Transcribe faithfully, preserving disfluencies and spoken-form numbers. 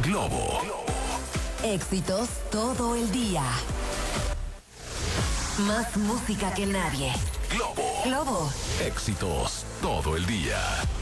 Globo. Éxitos todo el día. Más música que nadie. Globo. Globo. Éxitos todo el día.